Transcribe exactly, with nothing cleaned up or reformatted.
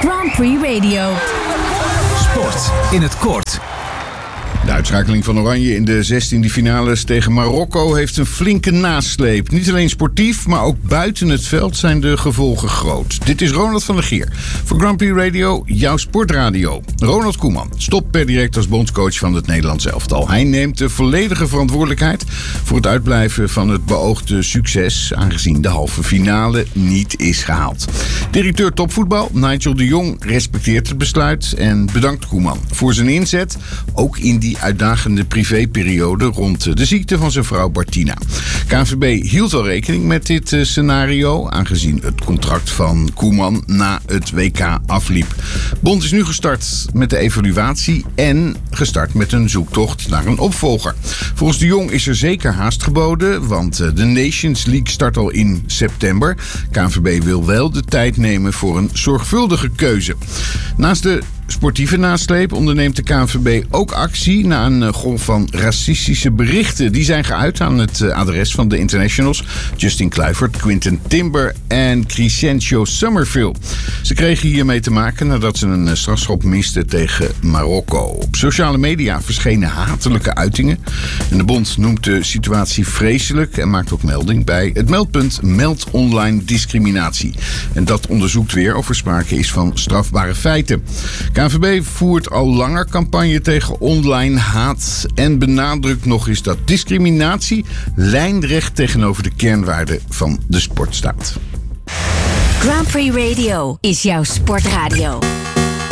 Grand Prix Radio. Sport in het kort. De uitschakeling van Oranje in de zestiende finales tegen Marokko heeft een flinke nasleep. Niet alleen sportief, maar ook buiten het veld zijn de gevolgen groot. Dit is Ronald van der Geer voor Grand Prix Radio, jouw sportradio. Ronald Koeman stopt per direct als bondscoach van het Nederlands elftal. Hij neemt de volledige verantwoordelijkheid voor het uitblijven van het beoogde succes, aangezien de halve finale niet is gehaald. Directeur topvoetbal Nigel de Jong respecteert het besluit en bedankt Koeman voor zijn inzet, ook in die uitdagende privéperiode rond de ziekte van zijn vrouw Bartina. K N V B hield al rekening met dit scenario, aangezien het contract van Koeman na het W K afliep. Bond is nu gestart met de evaluatie en gestart met een zoektocht naar een opvolger. Volgens de Jong is er zeker haast geboden, want de Nations League start al in september. K N V B wil wel de tijd nemen voor een zorgvuldige keuze. Naast de sportieve nasleep onderneemt de K N V B ook actie na een golf van racistische berichten. Die zijn geuit aan het adres van de internationals Justin Kluivert, Quinten Timber en Crescencio Summerville. Ze kregen hiermee te maken nadat ze een strafschop misten tegen Marokko. Op sociale media verschenen hatelijke uitingen. En de bond noemt de situatie vreselijk en maakt ook melding bij het meldpunt Meld Online Discriminatie. En dat onderzoekt weer of er sprake is van strafbare feiten. K N V B voert al langer campagne tegen online haat en benadrukt nog eens dat discriminatie lijnrecht tegenover de kernwaarden van de sport staat. Grand Prix Radio is jouw sportradio.